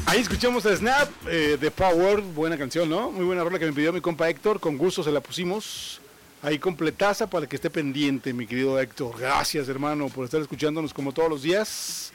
Ahí escuchamos a Snap de Power, buena canción, ¿no? Muy buena rola que me pidió mi compa Héctor, con gusto se la pusimos ahí completaza para que esté pendiente, mi querido Héctor. Gracias, hermano, por estar escuchándonos como todos los días.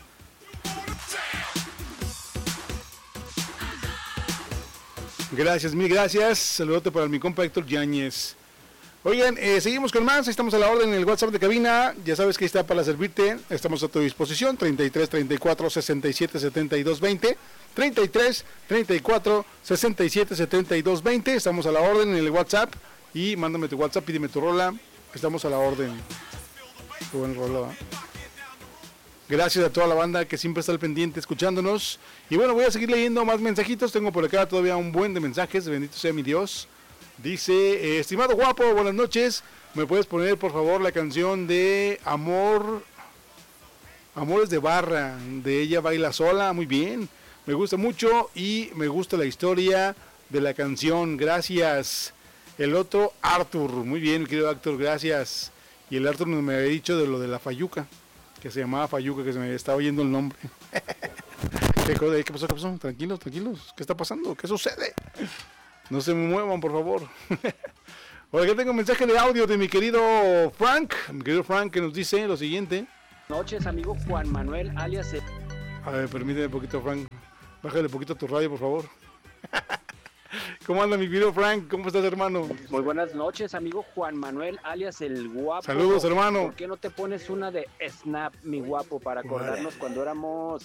Gracias, mil gracias. Saludote para mi compa Héctor Yáñez. Oigan, seguimos con más, estamos a la orden en el WhatsApp de cabina, ya sabes que está para servirte, estamos a tu disposición, 33 34 67 72 20, 33 34 67 72 20, estamos a la orden en el WhatsApp y mándame tu WhatsApp, pídeme tu rola, estamos a la orden. Qué buen rola, ¿eh? Gracias a toda la banda que siempre está al pendiente escuchándonos, y bueno, voy a seguir leyendo más mensajitos, tengo por acá todavía un buen de mensajes, bendito sea mi Dios. Dice, estimado guapo, buenas noches. ¿Me puedes poner por favor la canción de Amores de Barra? De Ella Baila Sola. Muy bien, me gusta mucho y me gusta la historia de la canción. Gracias. El otro, Arthur. Muy bien, mi querido Arthur, gracias. Y el Arthur me había dicho de lo de la Fayuca, que se llamaba Fayuca, que se me estaba oyendo el nombre. ¿Qué pasó? Tranquilos. ¿Qué está pasando? ¿Qué sucede? No se me muevan, por favor. Ahora que tengo un mensaje de audio de mi querido Frank, que nos dice lo siguiente. Noches, amigo Juan Manuel, alias... A ver, permíteme un poquito, Frank. Bájale un poquito a tu radio, por favor. ¿Cómo anda mi querido Frank? ¿Cómo estás, hermano? Muy buenas noches, amigo Juan Manuel, alias el guapo. Saludos, hermano. ¿Por qué no te pones una de Snap, mi guapo, para acordarnos cuando éramos...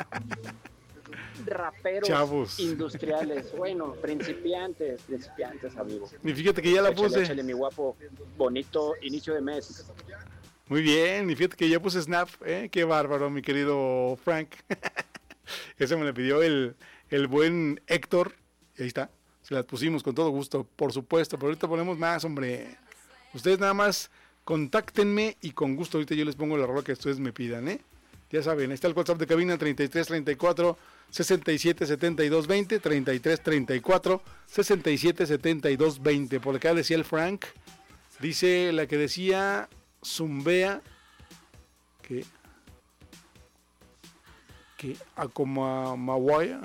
raperos chavos industriales, bueno, principiantes, amigo. Y fíjate que ya la puse. Échale, mi guapo, bonito inicio de mes. Muy bien, y fíjate que ya puse Snap, qué bárbaro, mi querido Frank. Eso me lo pidió el buen Héctor, y ahí está, se las pusimos con todo gusto, por supuesto, pero ahorita ponemos más, hombre. Ustedes nada más contáctenme y con gusto ahorita yo les pongo la rola que ustedes me pidan, Ya saben, ahí está el WhatsApp de cabina 33 34 67 72 20, 33 34 67 72 20. Por acá decía el Frank, dice la que decía Zumbea, que Acoma Mawaya.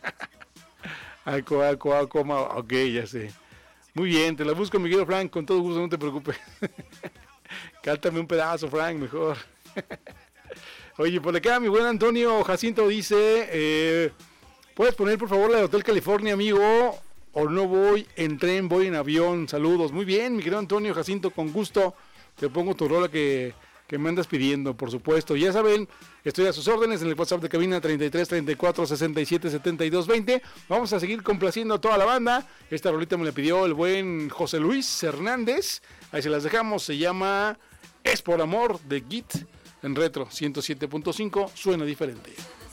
Ok, ya sé. Muy bien, te la busco, mi querido Frank, con todo gusto, no te preocupes. Cántame un pedazo, Frank, mejor. Oye, por acá mi buen Antonio Jacinto dice, ¿puedes poner por favor la de Hotel California, amigo? O no voy en tren, voy en avión. Saludos. Muy bien, mi querido Antonio Jacinto, con gusto te pongo tu rola que me andas pidiendo, por supuesto. Ya saben, estoy a sus órdenes en el WhatsApp de cabina 33 34 67 72 20. Vamos a seguir complaciendo a toda la banda. Esta rolita me la pidió el buen José Luis Hernández. Ahí se las dejamos. Se llama Es por Amor de Git. En Retro 107.5 suena diferente.